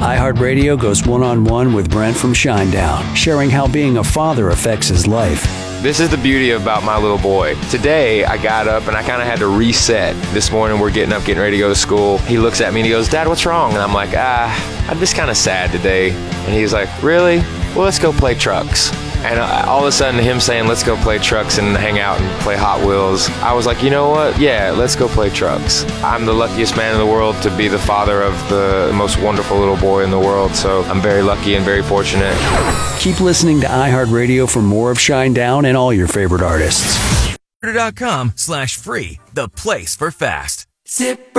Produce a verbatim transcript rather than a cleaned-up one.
iHeartRadio goes one-on-one with Brent from Shinedown, sharing how being a father affects his life. This is the beauty about my little boy. Today, I got up and I kind of had to reset. This morning, we're getting up, getting ready to go to school. He looks at me and he goes, "Dad, what's wrong?" And I'm like, ah, I'm just kind of sad today. And he's like, "Really? Well, let's go play trucks." And all of a sudden, him saying, "Let's go play trucks and hang out and play Hot Wheels," I was like, you know what? Yeah, let's go play trucks. I'm the luckiest man in the world to be the father of the most wonderful little boy in the world, so I'm very lucky and very fortunate. Keep listening to iHeartRadio for more of Shinedown and all your favorite artists. Zip recruiter dot com slash free, the place for fast. Zip